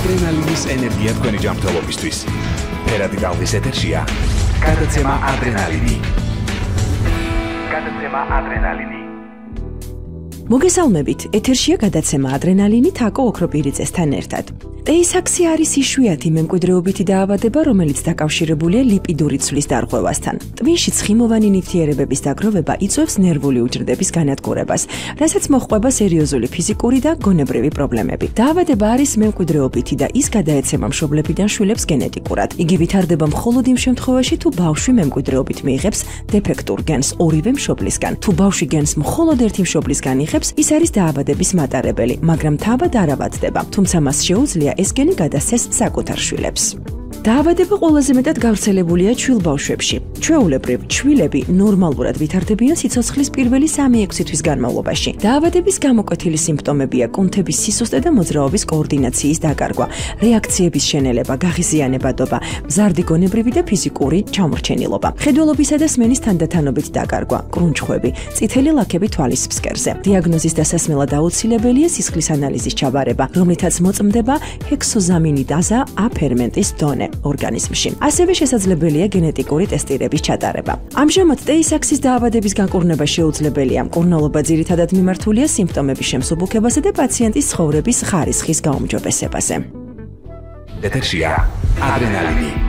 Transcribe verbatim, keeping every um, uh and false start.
ადრენალინის ენერგია თქვენი ჯანმრთელობისთვის. ფერადი ტალღის ეთერშია გადაცემა ადრენალინი. გადაცემა ადრენალინი. მოგესალმებით, ეთერშია გადაცემა ადრენალინი თაკო ოქროპირიძესთან ერთად. ტეისაქსი არის იშვიათი მემკვიდრეობითი დაავადება, რომელიც დაკავშირებულია ლიპიდური ცვლის დარღვევასთან. ტვინში ცხიმოვანი ნივთიერებების დაგროვება იწვევს ნერვული უჯრედების განადგურებას, რასაც მოჰყვება სერიოზული ფიზიკური და გონებრივი პრობლემები. დაავადება არის მემკვიდრეობითი და ის გადაეცემა მშობლებიდან შვილებს გენეტიკურად. იგი ვითარდება მხოლოდ იმ შემთხვევაში, თუ ბავშვი მემკვიდრეობით მიიღებს დეფექტურ გენს ორივე მშობლისგან. თუ ბავშვი გენს მხოლოდ ერთი მშობლისგან იღებს, ის არის დაავადების მატარებელი, მაგრამ თავად არ ავადდება. თუმცა მას შეუძლია ეს გენი გადასცეს საკუთარ შვილებს. დაავადება ყველაზე მეტად გავრცელებულია ჩვილ ბავშვებში. ჩვეულებრივ, ჩვილები ნორმალურად ვითარდებიან სიცოცხლის პირველი სამი-ექვსი თვის განმავლობაში. დაავადების გამოკვეთილი სიმპტომებია კუნთების სისუსტე და მოძრაობის კოორდინაციის დაკარგვა, რეაქციების შენელება, გაღიზიანებადობა, მზარდი გონებრივი და ფიზიკური ჩამორჩენილობა, მხედველობისა და სმენის თანდათანობით დაკარგვა, კრუნჩხვები, წითელი ლაქები თვალის ფსკერზე. დიაგნოზის დასასმელად აუცილებელია სისხლის ანალიზის ჩაბარება, რომლითაც მოწმდება ჰექსოზამინიდაზა A ფერმენტის დონე ორგანიზმში. ასევე შესაძლებელია გენეტიკური ტესტირების ჩატარება. ამჟამად ტეისაქსის დაავადების განკურნება შეუძლებელია. მკურნალობა ძირითადად მიმართულია სიმპტომების შემსუბუქებასა და პაციენტის ცხოვრების ხარისხის გაუმჯობესებაზე. ეთერშია ადრენალინი.